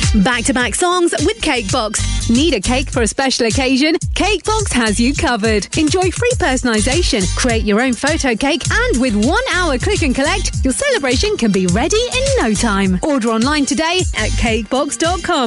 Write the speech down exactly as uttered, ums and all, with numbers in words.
Back-to-back songs with Cakebox. Need a cake for a special occasion? Cakebox has you covered. Enjoy free personalisation, create your own photo cake, and with one hour click and collect, your celebration can be ready in no time. Order online today at cakebox dot com.